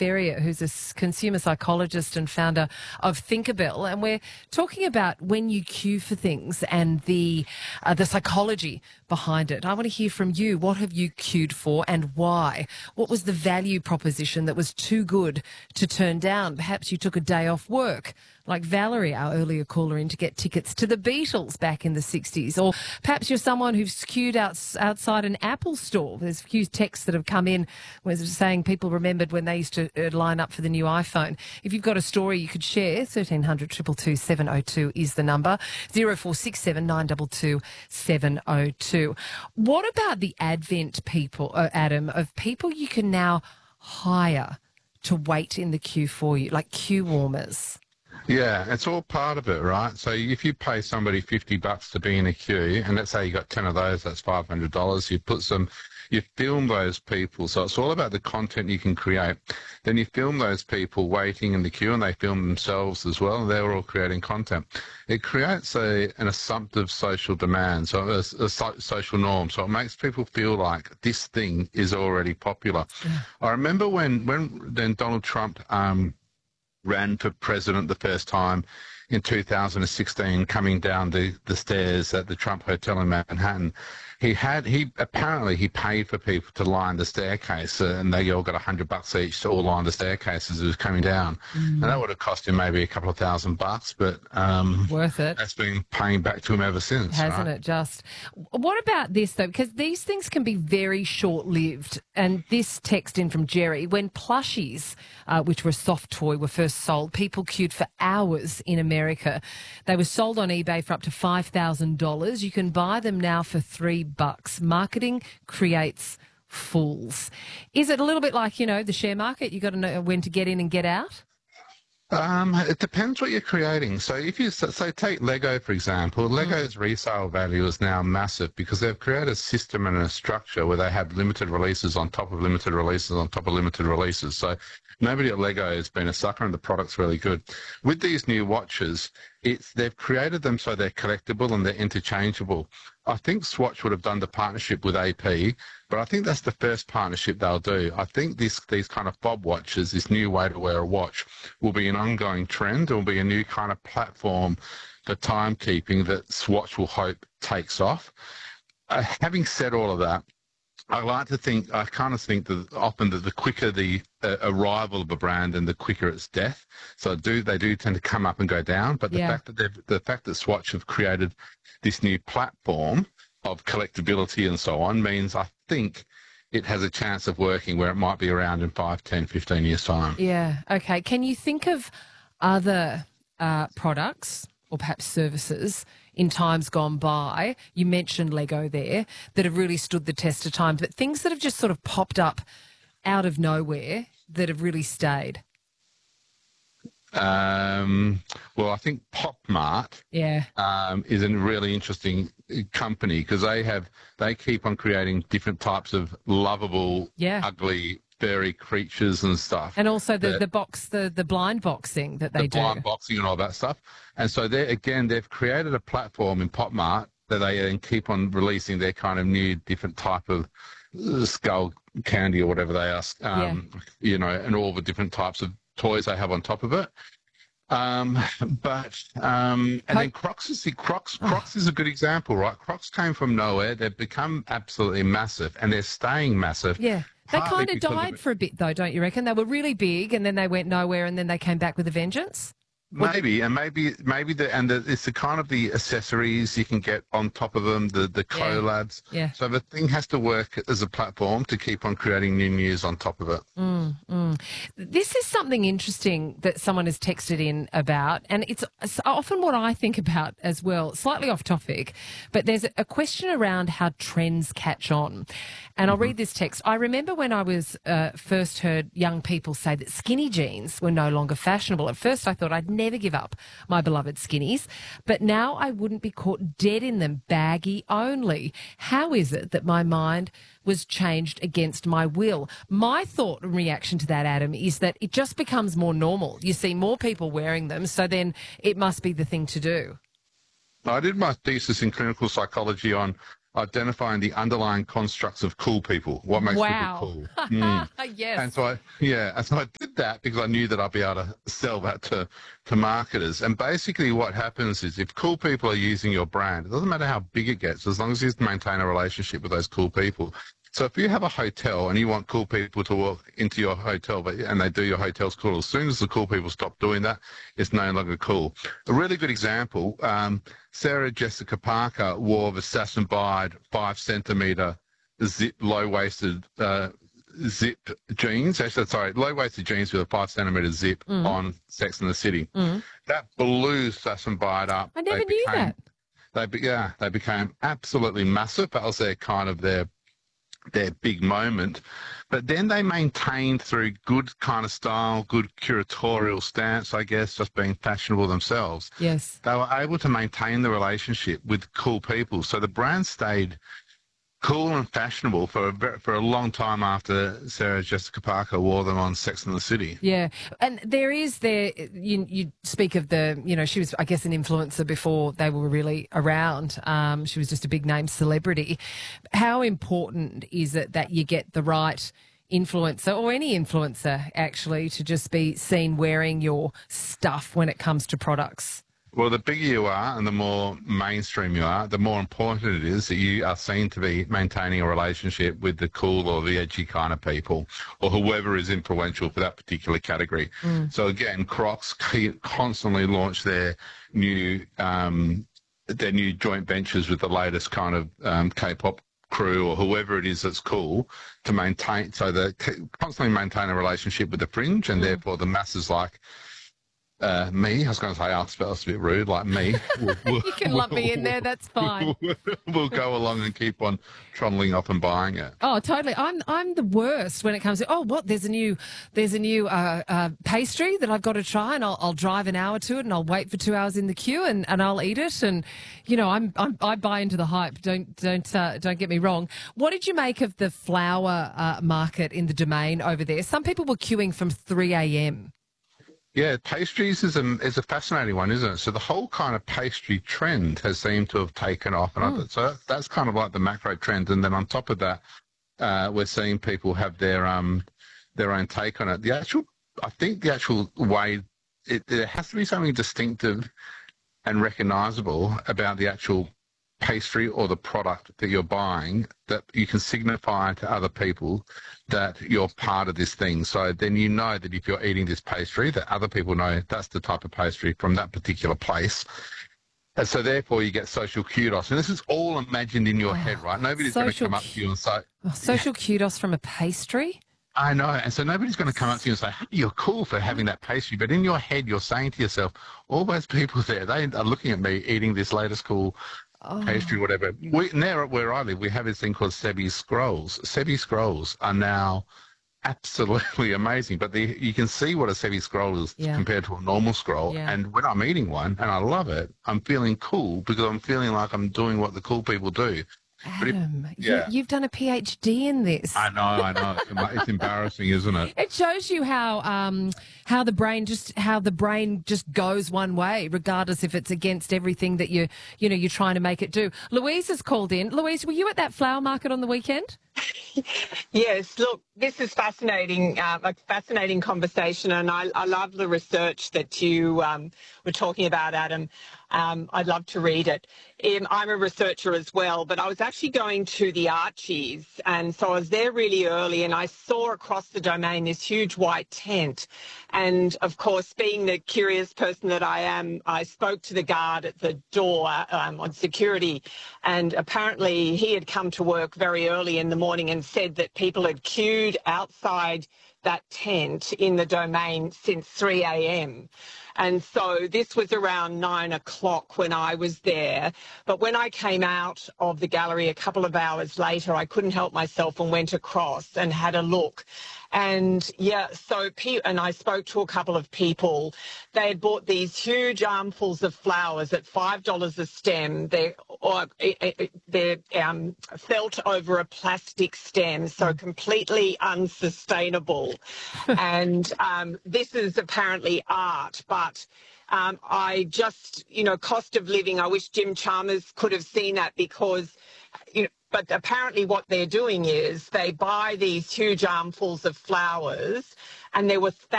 Ferrier, who's a consumer psychologist and founder of Thinkerbell, and we're talking about when you queue for things and the psychology behind it. I want to hear from you. What have you queued for and why? What was the value proposition that was too good to turn down? Perhaps you took a day off work, like Valerie, our earlier caller in, to get tickets to the Beatles back in the 60s. Or perhaps you're someone who's queued outside an Apple store. There's a few texts that have come in saying people remembered when they used to line up for the new iPhone. If you've got a story you could share, 1300 222 702 is the number, 0467 922 702. What about the advent, people, Adam, of people you can now hire to wait in the queue for you, like queue warmers? Yeah, it's all part of it, right? So if you pay somebody $50 to be in a queue, and let's say you got 10 of those, that's $500. You film those people. So it's all about the content you can create. Then you film those people waiting in the queue, and they film themselves as well. They're all creating content. It creates an assumptive social demand, so a social norm. So it makes people feel like this thing is already popular. Yeah. I remember when Donald Trump ran for president the first time in 2016, coming down the stairs at the Trump Hotel in Manhattan. He apparently paid for people to line the staircase, and they all got $100 each to all line the staircase as he was coming down. And that would have cost him maybe a couple of $1,000, but worth it. That's been paying back to him ever since, hasn't right? it? Just what about this though? Because these things can be very short-lived. And this text in from Jerry: when plushies, which were a soft toy, were first sold, people queued for hours in America. They were sold on eBay for up to $5,000. You can buy them now for $3. Marketing creates fools. Is it a little bit like, the share market? You got to know when to get in and get out? It depends what you're creating. So if you take Lego, for example, Lego's resale value is now massive because they've created a system and a structure where they have limited releases on top of limited releases on top of limited releases. So nobody at Lego has been a sucker, and the product's really good. With these new watches, they've created them so they're collectible and they're interchangeable. I think Swatch would have done the partnership with AP, but I think that's the first partnership they'll do. I think these kind of fob watches, this new way to wear a watch, will be an ongoing trend. It will be a new kind of platform for timekeeping that Swatch will hope takes off. Having said all of that, I kind of think that often the quicker the arrival of a brand and the quicker its death. So they do tend to come up and go down. But the fact that Swatch have created this new platform of collectability and so on means I think it has a chance of working where it might be around in 5, 10, 15 years' time. Yeah. Okay. Can you think of other products or perhaps services in times gone by, you mentioned Lego there, that have really stood the test of time, but things that have just sort of popped up out of nowhere that have really stayed? Well, I think PopMart is a really interesting company because they keep on creating different types of lovable, ugly, furry creatures and stuff. And also the blind boxing that they do. The blind boxing and all that stuff. And so they've created a platform in PopMart that they then keep on releasing their kind of new different type of skull candy or whatever they are, and all the different types of toys they have on top of it. And then Crocs is a good example, right? Crocs came from nowhere. They've become absolutely massive, and they're staying massive. Yeah. They kind of died for a bit, though, don't you reckon? They were really big, and then they went nowhere, and then they came back with a vengeance. Maybe it's the kind of the accessories you can get on top of them, the collabs. Yeah. So the thing has to work as a platform to keep on creating new news on top of it. This is something interesting that someone has texted in about, and it's often what I think about as well, slightly off topic, but there's a question around how trends catch on. And I'll read this text. I remember when I was first heard young people say that skinny jeans were no longer fashionable. At first I thought I'd never give up my beloved skinnies, but now I wouldn't be caught dead in them, baggy only. How is it that my mind was changed against my will? My thought and reaction to that, Adam, is that it just becomes more normal. You see more people wearing them, so then it must be the thing to do. I did my thesis in clinical psychology on identifying the underlying constructs of cool people. What makes people Wow. cool? Mm. Yes. And so I did that because I knew that I'd be able to sell that to marketers. And basically what happens is if cool people are using your brand, it doesn't matter how big it gets, as long as you maintain a relationship with those cool people. So if you have a hotel and you want cool people to walk into your hotel, and they do your hotels cool, as soon as the cool people stop doing that, it's no longer cool. A really good example, Sarah Jessica Parker wore the Sass & Bide 5 centimetre zip, low-waisted zip jeans. Actually, sorry, low-waisted jeans with a 5 centimetre zip on Sex and the City. That blew Sass & Bide up. I never knew that. They became absolutely massive. That was their big moment. But then they maintained through good kind of style, good curatorial stance, I guess, just being fashionable themselves. Yes. They were able to maintain the relationship with cool people. So the brand stayed cool and fashionable for a long time after Sarah Jessica Parker wore them on Sex and the City. Yeah. And you speak of she was, I guess, an influencer before they were really around. She was just a big name celebrity. How important is it that you get the right influencer, or any influencer actually, to just be seen wearing your stuff when it comes to products? Well, the bigger you are and the more mainstream you are, the more important it is that you are seen to be maintaining a relationship with the cool or the edgy kind of people, or whoever is influential for that particular category. So again, Crocs constantly launch their new joint ventures with the latest kind of K-pop crew or whoever it is that's cool, to maintain, so they constantly maintain a relationship with the fringe, and therefore the masses like me, I was going to say Alex, but that's a bit rude, like me. You can lump me in there, that's fine. We'll go along and keep on trundling up and buying it. Oh, totally. I'm the worst when it comes to, there's a new pastry that I've got to try, and I'll drive an hour to it, and I'll wait for 2 hours in the queue, and I'll eat it. And, I buy into the hype. Don't get me wrong. What did you make of the flower market in the Domain over there? Some people were queuing from 3 a.m. Yeah, pastries is a fascinating one, isn't it? So the whole kind of pastry trend has seemed to have taken off, and so that's kind of like the macro trend. And then on top of that, we're seeing people have their own take on it. I think the actual way there has to be something distinctive and recognisable about the actual pastry or the product that you're buying, that you can signify to other people that you're part of this thing. So then you know that if you're eating this pastry, that other people know that's the type of pastry from that particular place. And so therefore you get social kudos. And this is all imagined in your head, right? Nobody's going to come up to you and say... social kudos from a pastry? I know. And so nobody's going to come up to you and say, hey, you're cool for having that pastry. But in your head, you're saying to yourself, all those people there, they are looking at me eating this latest cool pastry, whatever. Now where I live, we have this thing called Sebi Scrolls. Sebi Scrolls are now absolutely amazing, but you can see what a Sebi Scroll is compared to a normal scroll. And when I'm eating one, and I love it, I'm feeling cool because I'm feeling like I'm doing what the cool people do. Adam, you've done a PhD in this. I know. It's embarrassing, isn't it? It shows you how the brain just goes one way, regardless if it's against everything that you're trying to make it do. Louise has called in. Louise, were you at that flower market on the weekend? Yes, look, this is fascinating, a fascinating conversation, and I love the research that you were talking about, Adam. I'd love to read it. I'm a researcher as well, but I was actually going to the Archies, and so I was there really early, and I saw across the Domain this huge white tent. And, of course, being the curious person that I am, I spoke to the guard at the door on security, and apparently he had come to work very early in the morning and said that people had queued outside that tent in the Domain since 3 a.m. And so this was around 9 o'clock when I was there. But when I came out of the gallery a couple of hours later, I couldn't help myself and went across and had a look. And and I spoke to a couple of people. They had bought these huge armfuls of flowers at $5 a stem. They're felt over a plastic stem, so completely unsustainable. And this is apparently art, but But I just, cost of living, I wish Jim Chalmers could have seen that, because, but apparently what they're doing is they buy these huge armfuls of flowers, and there were